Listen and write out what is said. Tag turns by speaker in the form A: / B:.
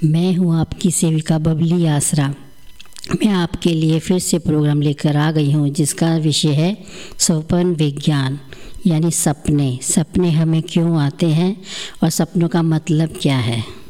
A: मैं हूँ आपकी सेविका बबली आसरा। मैं आपके लिए फिर से प्रोग्राम लेकर आ गई हूँ जिसका विषय है स्वप्न विज्ञान यानी सपने। सपने हमें क्यों आते हैं और सपनों का मतलब क्या है।